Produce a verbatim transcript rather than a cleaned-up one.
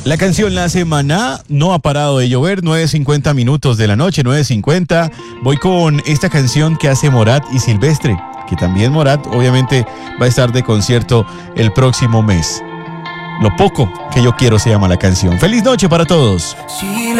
La canción la hace Maná, no ha parado de llover, nueve cincuenta minutos de la noche, nueve cincuenta. Voy con esta canción que hace Morat y Silvestre, que también Morat obviamente va a estar de concierto el próximo mes. Lo poco que yo quiero se llama la canción. Feliz noche para todos.